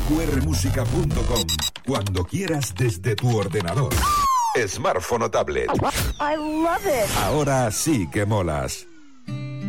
4qrmusica.com. Cuando quieras desde tu ordenador, smartphone o tablet. I love it. Ahora sí que molas.